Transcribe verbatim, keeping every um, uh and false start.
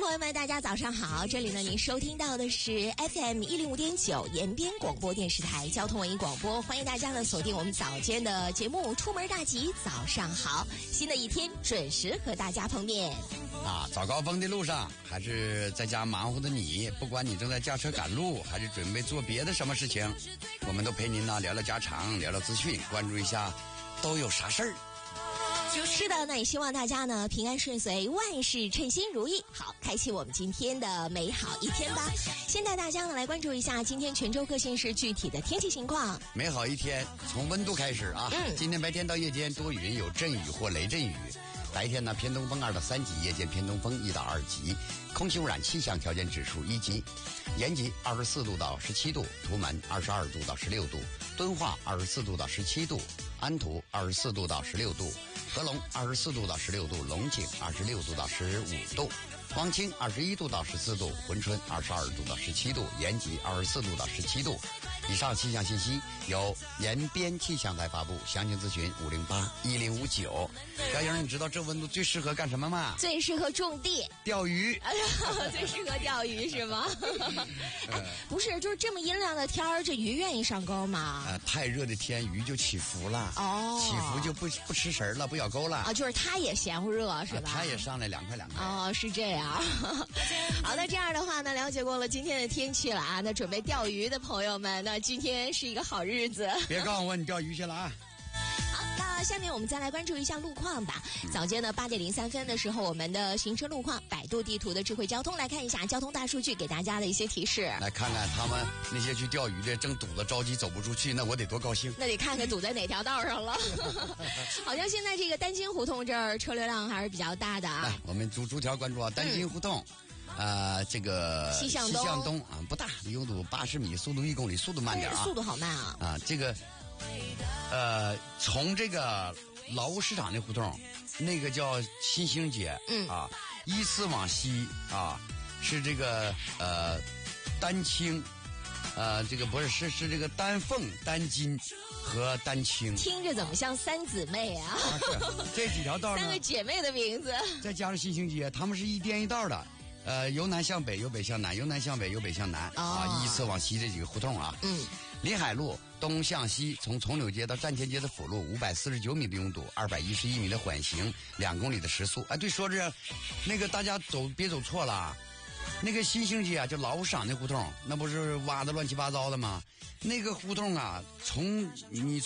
朋友们，大家早上好！这里呢，您收听到的是 F M 一零五点九延边广播电视台交通文艺广播，欢迎大家呢锁定我们早间的节目《出门大吉》，早上好！新的一天准时和大家碰面。 啊，早高峰的路上，还是在家忙活的你，不管你正在驾车赶路，还是准备做别的什么事情，我们都陪您呢聊聊家常，聊聊资讯，关注一下都有啥事儿。 是的，那也希望大家呢平安顺遂，万事称心如意。好，开启我们今天的美好一天吧。先带大家呢来关注一下今天泉州各县市具体的天气情况。 美好一天从温度开始啊，嗯，今天白天到夜间多云，有阵雨或雷阵雨。白天呢偏东风二到三级，夜间偏东风一到二级。空气污染气象条件指数一级。延吉二十四度到十七度，图门二十二度到十六度，敦化二十四度到十七度，安图二十四度到十六度，合龙二十四度到十六度，龙井二十六度到十五度，汪清二十一度到十四度，珲春二十二度到十七度，延吉二十四度到十七度。以上气象信息由延边气象台发布，详情咨询五零八一零五九。小莹，你知道这温度最适合干什么吗？ 最适合种地、 钓鱼。 最适合钓鱼是吗？哎，不是，就是这么阴凉的天儿，这鱼愿意上钩吗？ 呃，太热的天，鱼就起伏了。 哦， 起伏就不不吃食了，不咬钩了。 啊，就是它也嫌乎热是吧？ 它、啊、也上来凉快凉快。 哦，是这样。好，那这样的话呢，了解过了今天的天气了啊，那准备钓鱼的朋友们，那今天是一个好日子。 别告诉我你钓鱼去了啊！ 好，那下面我们再来关注一下路况吧。早间呢八点零三分的时候，我们的行车路况，百度地图的智慧交通来看一下交通大数据给大家的一些提示。 来看看他们那些去钓鱼的正堵得着急走不出去，那我得多高兴。 那得看看堵在哪条道上了。好像现在这个丹津胡同这儿车流量还是比较大的啊。 来，我们逐逐条关注啊，丹津胡同。嗯呃，这个西向东， 西向东啊不大，拥堵八十米，速度一公里，速度慢点啊， 速度好慢啊。 啊，这个呃，从这个劳务市场的胡同，那个叫新兴街， 嗯啊，依次往西啊，是这个呃丹青，呃，这个不是是是这个丹凤、丹津和丹青， 听着怎么像三姊妹啊？ 啊是这几条道呢， 三个姐妹的名字， 再加上新兴街，他们是一颠一道的。呃，由南向北，由北向南，由南向北，由北向南、哦、啊，依次往西这几个胡同啊。 嗯，临海路东向西，从从柳街到站前街的辅路，五百四十九米的拥堵，二百一十一米的缓行，两公里的时速。哎，对，说这那个大家走别走错了，那个新兴街啊，就劳务市场那胡同，那不是挖的乱七八糟的吗？那个胡同啊，从你